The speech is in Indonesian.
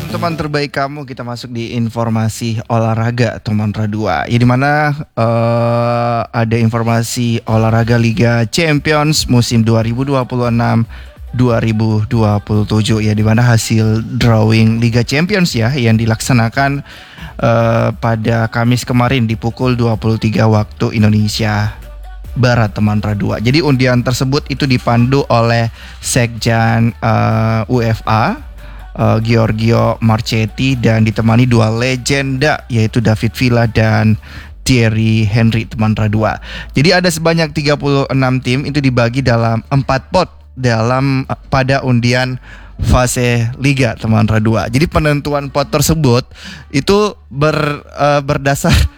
teman-teman terbaik kamu, kita masuk di informasi olahraga teman Radua. Ya dimana ada informasi olahraga Liga Champions musim 2026-2027 ya, dimana hasil drawing Liga Champions ya yang dilaksanakan pada Kamis kemarin di pukul 23 waktu Indonesia Barat teman Radua. Jadi undian tersebut itu dipandu oleh Sekjen UEFA Giorgio Marchetti dan ditemani dua legenda yaitu David Villa dan Thierry Henry teman Radua. Jadi ada sebanyak 36 tim itu dibagi dalam 4 pot pada undian fase liga teman Radua. Jadi penentuan pot tersebut itu berdasar